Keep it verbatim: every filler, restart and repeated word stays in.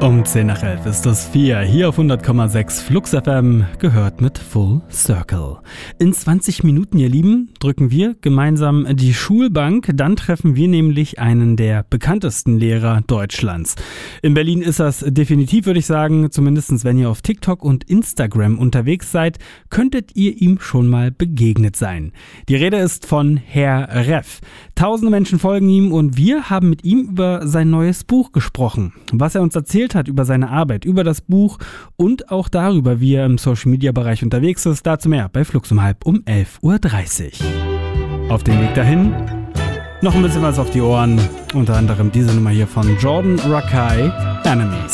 Um zehn nach elf ist es vier, hier auf hundert Komma sechs Flux F M, gehört mit Full Circle. In zwanzig Minuten, ihr Lieben, drücken wir gemeinsam die Schulbank, dann treffen wir nämlich einen der bekanntesten Lehrer Deutschlands. In Berlin ist das definitiv, würde ich sagen, zumindest wenn ihr auf TikTok und Instagram unterwegs seid, könntet ihr ihm schon mal begegnet sein. Die Rede ist von Herr Reff. Tausende Menschen folgen ihm und wir haben mit ihm über sein neues Buch gesprochen. Was er uns erzählt hat über seine Arbeit, über das Buch und auch darüber, wie er im Social-Media-Bereich unterwegs ist. Dazu mehr bei Flux um halb um elf Uhr dreißig. Auf dem Weg dahin noch ein bisschen was auf die Ohren. Unter anderem diese Nummer hier von Jordan Rakei, Enemies.